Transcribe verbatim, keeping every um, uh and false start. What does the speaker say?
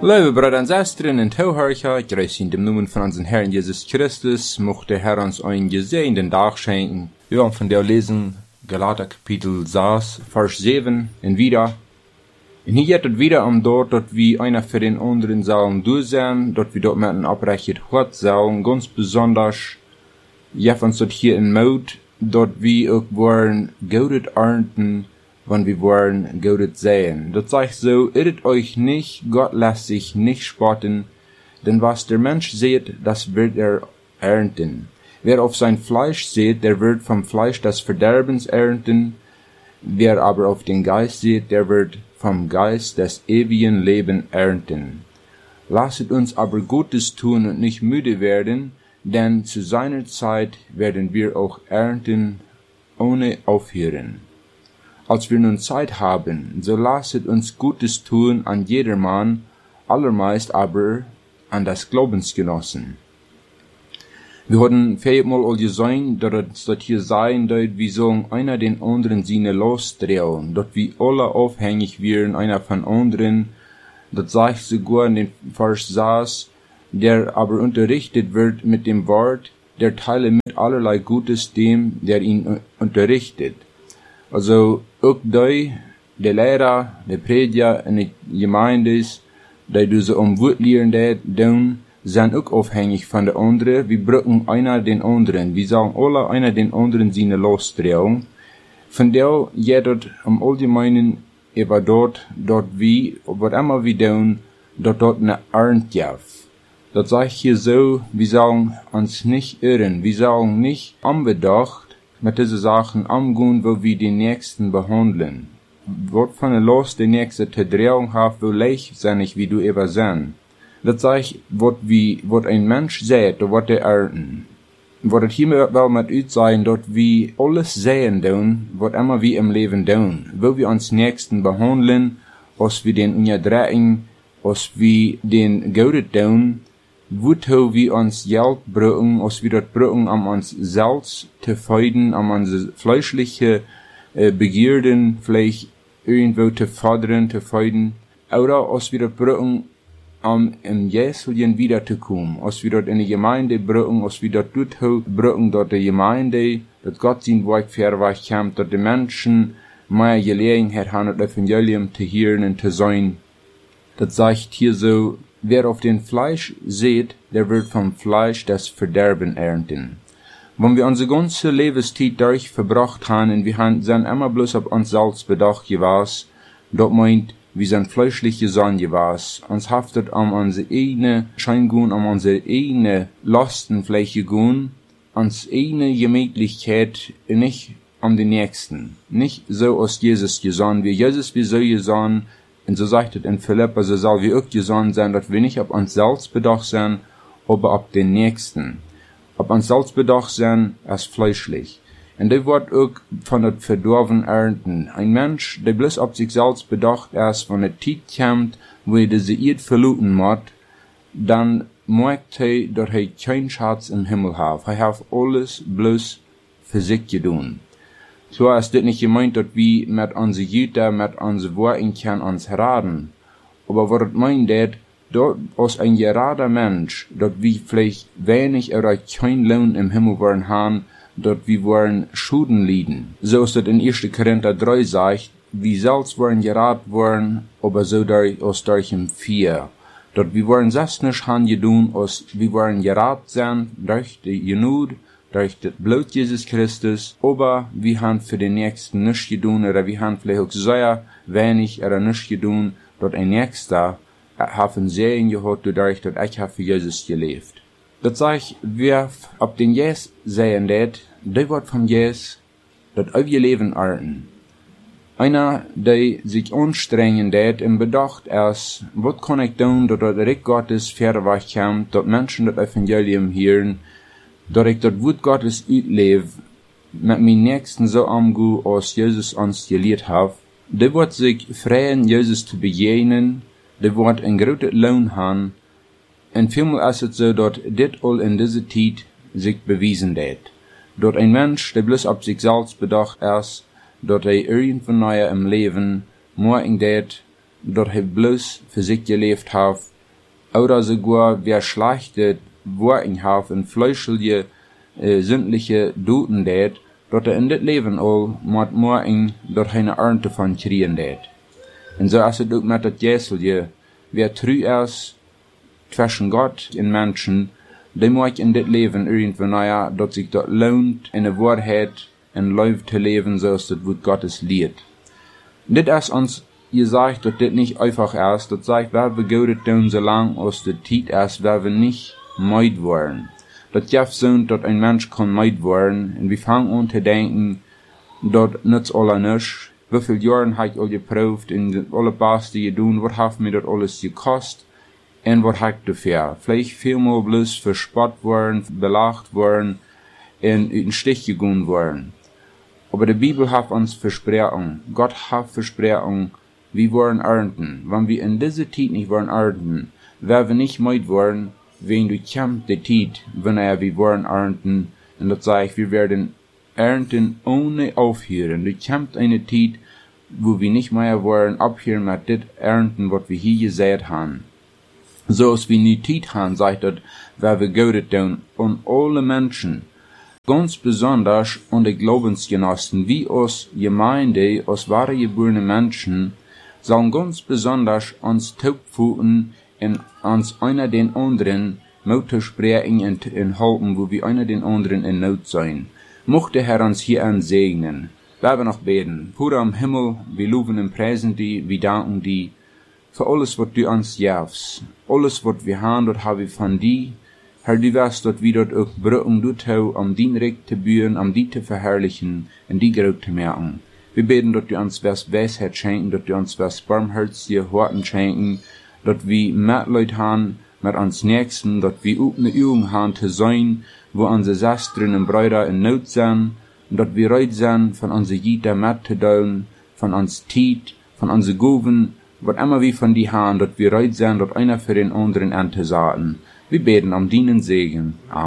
Liebe Brüder und Schwestern und Zuhörer, ich grüße in dem Namen von unserem Herrn Jesus Christus, mochte der Herr uns einen gesegneten Tag schenken. Wir wollen von der lesen, Galater Kapitel sechs, Vers sieben, und wieder. Und hier geht es wieder um dort, dass wir einer für den anderen sollen durchsehen, dass wir dort mit einem abrechnet Gott sollen, ganz besonders, ja, uns dort hier in Mut, dort wir auch wollen, Gutes ernten, wenn wir wollen, Gutes sehen. Das sagt so, irret euch nicht, Gott lässt sich nicht spotten, denn was der Mensch sät, das wird er ernten. Wer auf sein Fleisch sät, der wird vom Fleisch des Verderbens ernten, wer aber auf den Geist sät, der wird vom Geist des ewigen Lebens ernten. Lasset uns aber Gutes tun und nicht müde werden, denn zu seiner Zeit werden wir auch ernten, ohne aufhören. Als wir nun Zeit haben, so lasset uns Gutes tun an jedermann, allermeist aber an das Glaubensgenossen. Wir hatten viermal all gesehen, dass es dort hier sein wird, wie sollen einer den anderen seine losdrehen, dort wie alle aufhängig wären, einer von anderen, das sagt sogar in den Vers sechs, der aber unterrichtet wird mit dem Wort, der teile mit allerlei Gutes dem, der ihn unterrichtet. Also, auch die, der Lehrer, der Prediger in der Gemeinde ist, die du so um Wort lehren, dann sind auch aufhängig von der anderen. Wir brücken einer den anderen. Wir sagen alle einer den anderen seine Losdrehung. Von der geht am Allgemeinen über dort, dort wie, was immer wir tun, dort dort eine Ernte jaff. Das sage ich hier so, wir sagen uns nicht irren. Wir sagen nicht unbedacht, mit diesen Sachen umgehen, wo wir den Nächsten behandeln. Wort von der Los der Nächste te Drehung hat, wo leichtsinnig wie du eben sein. Das sag ich, wat wie, wat ein Mensch sät, wat er ernten. Wat het hiermee wel met u sein, dat wir alles sehen doen, wat immer wir im Leben doen. Wo wir uns Nächsten behandeln, als wir den unterdrücken, als wir den Gutes doen, wozu wir uns Geld brauchen, als wir das brauchen, um uns selbst zu feiden, um unsere fleischliche äh, Begierden vielleicht irgendwo zu fordern, zu feiden, oder als wir das brauchen, um im Jesulien wiederzukommen, als wir dort in die Gemeinde brauchen, als wir dort brauchen, dort die Gemeinde, dass Gott sein Werk verweicht kommt, dass die Menschen mehr Gelegenheit haben, das Evangelium zu hören und zu sein. Das sagt hier so, wer auf den Fleisch sät, der wird vom Fleisch das Verderben ernten. Wenn wir unsere ganze Lebenszeit durch verbracht haben und wir sind immer bloß auf uns selbst bedacht gewesen, dort meint, wir sind fleischliche Sonne gewesen, uns haftet um unsere eigene Scheingun, um unsere eigene Lastenfläche gun, uns eigene Gemütlichkeit, nicht um den Nächsten. Nicht so als Jesus gesagt, wie Jesus wie so gesagt, und so sagt es in Philippa, so soll wir auch gesagt sein, dass wir nicht auf uns selbst bedacht sind, aber auf den Nächsten. Auf uns selbst bedacht sein, als fleischlich. Und der wird auch von der Verdorben ernten. Ein Mensch, der bloß auf sich selbst bedacht ist, wenn er Zeit kommt, wo er diese Erde verlassen muss, dann merkt er, dass er keinen Schatz im Himmel hat. Er hat alles bloß für sich getan. So ist das nicht gemeint, dass wir mit unseren Jüter, mit unseren Worten können uns raten. Aber was das meint, dass als ein gerader Mensch, dass wir vielleicht wenig oder kein Lohn im Himmel wollen haben, dass wir wollen Schulden leiden. So ist das in erster Korinther drei sagt, wir selbst wollen gerat worden, aber so durch, aus durch im vier. Dass wir wollen selbst nicht haben gedun, als wir wollen gerat sein, durch die Genut, durch das Blut Jesus Christus, aber wir haben für den Nächsten nichts gedun, oder wir haben vielleicht auch sehr wenig oder nichts gedun, dass ein Nächster hat einen Segen gehabt, dadurch, dass ich habe für Jesus gelebt. Das sag ich, wer ab den Jes sehen det, der wird vom Jes, das auf ihr Leben ernten. Einer, der sich anstrengen det, im Bedacht ist, was kann ich tun, dass der Reich Gottes verweicht kommt, dass Menschen das Evangelium hören, dass ich das Wort Gottes utlebe, mit meinen Nächsten so umgehe, als Jesus uns gelehrt hat, der wird sich freuen, Jesus zu begegnen, der wird ein großes Lohn haben, und vielmehr ist es so, dass dit all in dieser Zeit sich bewiesen hat. Dass ein Mensch, der bloß auf sich selbst bedacht ist, dass er irgendwann neuer im Leben morgen dat, dass er bloß für sich gelebt hat, oder sogar wer schlechte Worten hat und fleischliche, äh, sündliche Duten dät, dort er in das Leben all mit morgen dort eine Ernte von kriegen dät. Und so ist es auch mit das Jäselje, wer treu ist zwischen Gott und Menschen, der mag in das Leben irgendwann, naja, dass sich dort lohnt, in der Wahrheit und läuft zu leben, so ist das Wort Gottes lied. Das ist uns gesagt, dass das nicht einfach ist, das sagt, wer wir gehört tun, so lang aus der Zeit ist, wer wir nicht meid wollen. Das gibt so, dass ein Mensch kann meid werden, und wir fangen an zu denken, dort nützt alle nichts. Wie viele Jahre habe ich all geprüft, und alle Beste gedun, was hat mir das alles gekostet, und was habe ich dafür? Vielleicht vielmal bloß verspott worden, belacht worden, und in den Stich gegangen worden. Aber die Bibel hat uns Versprechung, Gott hat Versprechung, wir wollen ernten. Wenn wir in dieser Zeit nicht wollen ernten, werden wir nicht meid worden, wenn du kämpft die Zeit, wenn er wir wollen ernten, und das sage ich, wir werden ernten ohne aufhören. Du kämpft eine Zeit, wo wir nicht mehr wollen abhören mit das ernten, was wir hier gesät haben. So als wir nie Zeit haben, sagt das, wer wir Gott tun, und alle Menschen, ganz besonders unter Glaubensgenossen, wie aus Gemeinde, aus wahre geborene Menschen, sollen ganz besonders uns taubfußen und uns einer den anderen Mut sprechen und, und halten, wo wir einer den anderen in Not sein. Mochte der Herr uns hier ansegnen. Wir noch beten. Bruder im Himmel, wir loben und preisen die, wir danken die, für alles, was du uns gibst. Alles, was wir haben, das haben wir von dir. Herr, du weißt, dass wir dort auch brücken, du tau, um din Recht zu bühren, um die zu verherrlichen, und die groß zu merken. Wir beten, dass du uns was Weisheit schenken, dass du uns was barmherzige Worten schenken, dass wir Mitleid haben mit uns Nächsten, dass wir auch eine Übung haben zu sein, wo unsere Schwestern und Brüder in Not sind, und dass wir reut sind, von unseren Jüdern mitzuteilen, von uns Tiet, von unseren Goven, was immer wir von die haben, dass wir reut sind, dass einer für den anderen anzusagen. Wir beten um deinen Segen. Amen.